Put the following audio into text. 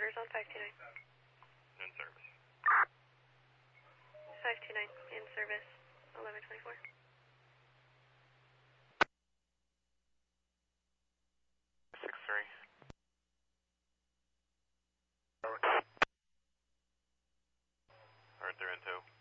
orders on 529. In service. 529 in service, 1124. Alright, they're in 2.